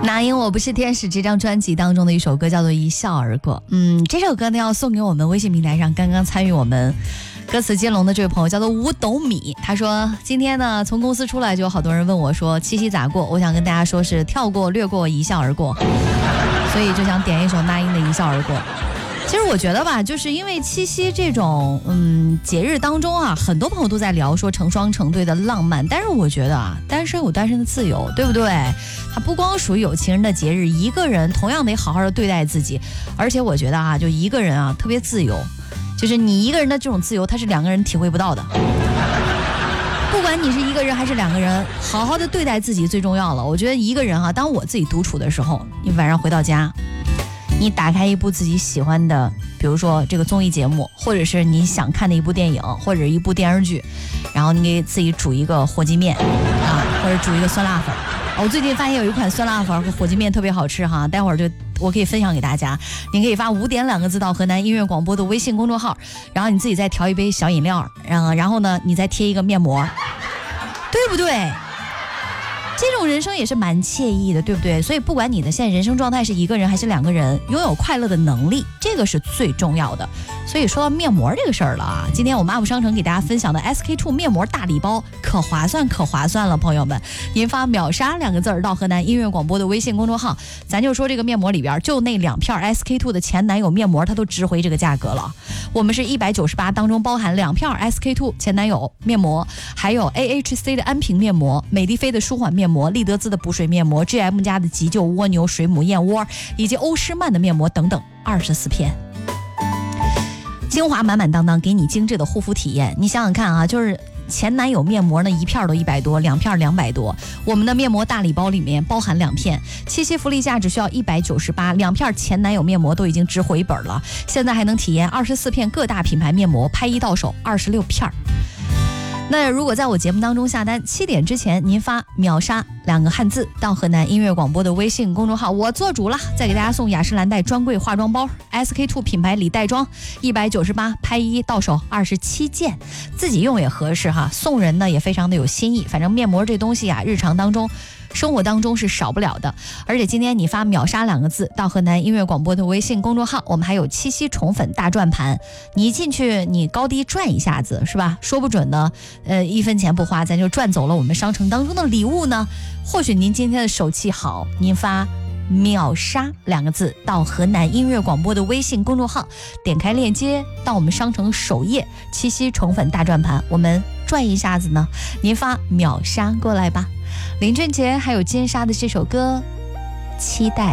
那因我不是天使这张专辑当中的一首歌叫做一笑而过。这首歌呢要送给我们微信平台上刚刚参与我们歌词接龙的这位朋友，叫做五斗米。他说今天呢从公司出来就有好多人问我说七夕咋过，我想跟大家说是跳过略过一笑而过，所以就想点一首那英的一笑而过。其实我觉得吧，就是因为七夕这种节日当中啊，很多朋友都在聊说成双成对的浪漫，但是我觉得啊，单身有单身的自由，对不对？它不光属于有情人的节日，一个人同样得好好的对待自己。而且我觉得啊，就一个人啊特别自由，就是你一个人的这种自由，它是两个人体会不到的。不管你是一个人还是两个人，好好的对待自己最重要了。我觉得一个人啊，当我自己独处的时候，你晚上回到家，你打开一部自己喜欢的，比如说这个综艺节目，或者是你想看的一部电影，或者一部电视剧，然后你给自己煮一个火鸡面啊，或者煮一个酸辣粉。我最近发现有一款酸辣粉和火鸡面特别好吃哈，待会儿就我可以分享给大家。你可以发5点2个字到河南音乐广播的微信公众号，然后你自己再调一杯小饮料，然后呢你再贴一个面膜，对不对？这种人生也是蛮惬意的，对不对？所以不管你的现在人生状态是一个人还是两个人，拥有快乐的能力，这个是最重要的。所以说到面膜这个事儿了啊，今天我们 UP 商城给大家分享的 SK2 面膜大礼包可划算了，朋友们，您发秒杀2个字到河南音乐广播的微信公众号，咱就说这个面膜里边就那2片 SK2 的前男友面膜，它都值回这个价格了。我们是198当中包含2片 SK2 前男友面膜，还有 AHC 的安瓶面膜，美的妃的舒缓面膜，丽德兹的补水面膜， GM 家的急救蜗牛水母燕窝，以及欧诗漫的面膜等等24片，精华满满当当，给你精致的护肤体验。你想想看啊，就是前男友面膜呢，1片都100多，2片200多。我们的面膜大礼包里面包含2片，七夕福利价只需要198，2片前男友面膜都已经值回本了。现在还能体验24片各大品牌面膜，拍一到手26片。那如果在我节目当中下单7点之前，您发秒杀2个汉字到河南音乐广播的微信公众号，我做主了，再给大家送雅诗兰黛专柜化妆包 SK2 品牌礼袋装198，拍一到手27件，自己用也合适哈，送人呢也非常的有新意。反正面膜这东西啊，日常当中生活当中是少不了的。而且今天你发秒杀2个字到河南音乐广播的微信公众号，我们还有七夕宠粉大转盘，你一进去你高低转一下子是吧，说不准呢1分钱不花，咱就赚走了我们商城当中的礼物呢。或许您今天的手气好，您发秒杀2个字到河南音乐广播的微信公众号，点开链接到我们商城首页，七夕宠粉大转盘，我们转一下子呢，您发秒杀过来吧。林俊杰还有金莎的这首歌期待。